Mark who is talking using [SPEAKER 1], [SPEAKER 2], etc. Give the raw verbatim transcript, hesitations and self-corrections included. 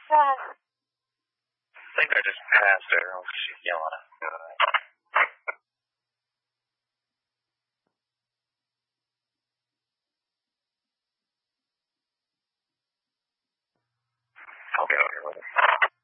[SPEAKER 1] I think I just passed her. Oh, she's yelling at me. I'll get over here with her.